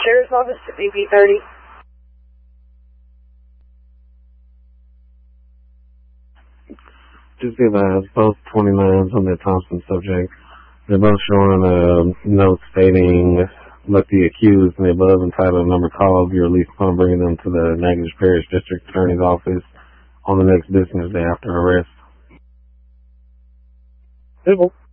Sheriff's Office to BP30. Just give both 29s on the Thompson subject. They're both showing a note stating, let the accused in the above entitled number call of your release upon bringing them to the Natchitoches Parish District Attorney's Office on the next business day after arrest. Civil.